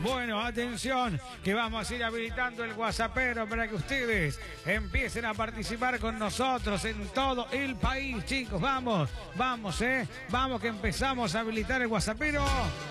Bueno, atención, que vamos a ir habilitando el WhatsAppero para que ustedes empiecen a participar con nosotros en todo el país, chicos. Vamos, vamos, vamos que empezamos a habilitar el WhatsAppero.